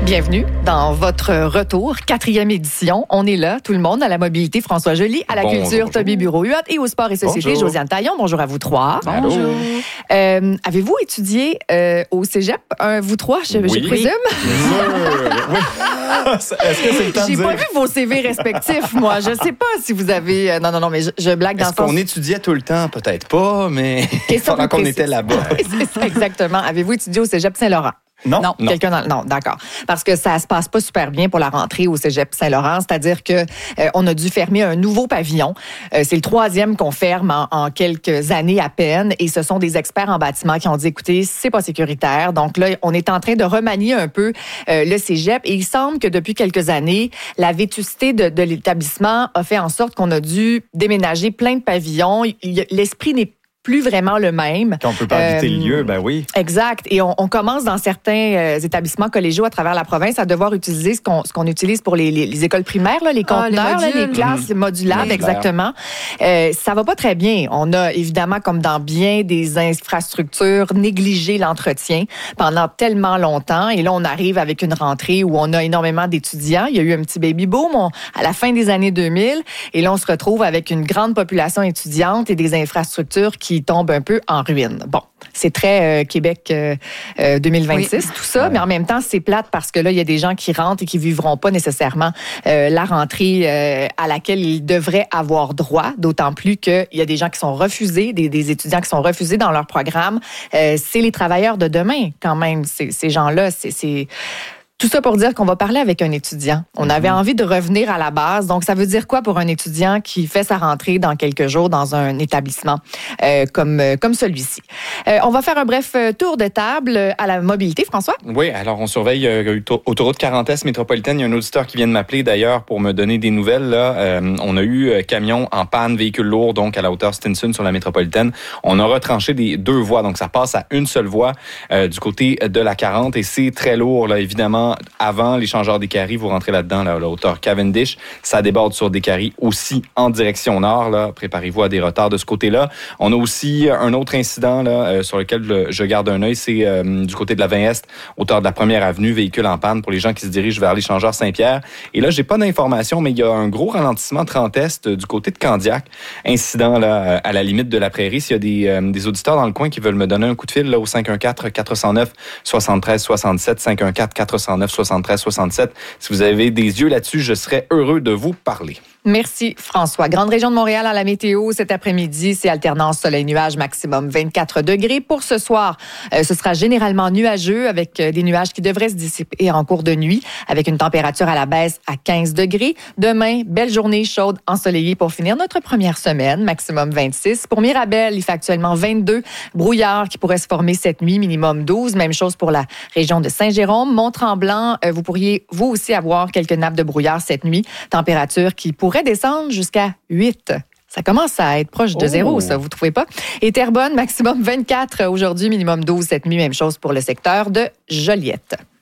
Bienvenue dans votre retour, 4e édition. On est là, tout le monde, à la mobilité, François Joly, à la culture, Toby Bureau-Huot, et au sport et société, Josiane Taillon. Bonjour à vous trois. Bonjour. Avez-vous étudié au cégep, vous trois, je présume? Oui. Est-ce que c'est le temps de J'ai dire? pas vu vos CV respectifs, moi. Je sais pas si vous avez... Non, mais je blague dans le Est-ce sens... qu'on étudiait tout le temps? Peut-être pas, mais pendant qu'on était là-bas. C'est ça, exactement. Avez-vous étudié au cégep Saint-Laurent? Non. Non, d'accord. Parce que ça se passe pas super bien pour la rentrée au Cégep Saint-Laurent, c'est-à-dire que on a dû fermer un nouveau pavillon. C'est le 3e qu'on ferme en quelques années à peine, et ce sont des experts en bâtiment qui ont dit, écoutez, c'est pas sécuritaire. Donc là, on est en train de remanier un peu le Cégep, et il semble que depuis quelques années, la vétusté de l'établissement a fait en sorte qu'on a dû déménager plein de pavillons. L'esprit n'est plus vraiment le même. Quand on peut pas habiter le lieu, ben oui. Exact. Et on commence dans certains établissements collégiaux à travers la province à devoir utiliser ce qu'on utilise pour les écoles primaires, là, les conteneurs, les classes modulables, exactement. Ça va pas très bien. On a évidemment, comme dans bien des infrastructures, négligé l'entretien pendant tellement longtemps. Et là, on arrive avec une rentrée où on a énormément d'étudiants. Il y a eu un petit baby boom à la fin des années 2000. Et là, on se retrouve avec une grande population étudiante et des infrastructures qui tombent un peu en ruine. Bon, c'est très Québec 2026, tout ça, mais en même temps, c'est plate parce que là, il y a des gens qui rentrent et qui vivront pas nécessairement la rentrée à laquelle ils devraient avoir droit, d'autant plus qu'il y a des gens qui sont refusés, des étudiants qui sont refusés dans leur programme. C'est les travailleurs de demain, quand même, ces gens-là. C'est tout ça pour dire qu'on va parler avec un étudiant. On avait envie de revenir à la base. Donc, ça veut dire quoi pour un étudiant qui fait sa rentrée dans quelques jours dans un établissement comme celui-ci? On va faire un bref tour de table à la mobilité, François. Oui, alors on surveille autoroute 40 métropolitaine. Il y a un auditeur qui vient de m'appeler d'ailleurs pour me donner des nouvelles. Là. On a eu camion en panne, véhicule lourd, donc à la hauteur Stinson sur la métropolitaine. On a retranché des 2 voies, donc ça passe à une seule voie du côté de la 40 et c'est très lourd, là, évidemment. Avant l'échangeur des Caries, vous rentrez là-dedans, là, à la hauteur Cavendish. Ça déborde sur des Caries aussi en direction nord. Là. Préparez-vous à des retards de ce côté-là. On a aussi un autre incident là, sur lequel je garde un œil. C'est du côté de la 20 Est, hauteur de la 1er avenue, véhicule en panne pour les gens qui se dirigent vers l'échangeur Saint-Pierre. Et là, j'ai pas d'informations, mais il y a un gros ralentissement 30 Est du côté de Candiac. Incident là, à la limite de la Prairie. S'il y a des auditeurs dans le coin qui veulent me donner un coup de fil là, au 514-409-7367, 514-409-7367. Si vous avez des yeux là-dessus, je serais heureux de vous parler. Merci, François. Grande région de Montréal à la météo. Cet après-midi, c'est alternance soleil-nuage, maximum 24 degrés. Pour ce soir, ce sera généralement nuageux avec des nuages qui devraient se dissiper en cours de nuit avec une température à la baisse à 15 degrés. Demain, belle journée chaude, ensoleillée pour finir notre première semaine, maximum 26. Pour Mirabel, il fait actuellement 22. Brouillard qui pourrait se former cette nuit, minimum 12. Même chose pour la région de Saint-Jérôme. Mont-Tremblant, vous pourriez vous aussi avoir quelques nappes de brouillard cette nuit. Température qui pourrait descendre jusqu'à 8. Ça commence à être proche de 0, ça, vous trouvez pas? Et Terrebonne, maximum 24 aujourd'hui, minimum 12 cette nuit. Même chose pour le secteur de Joliette.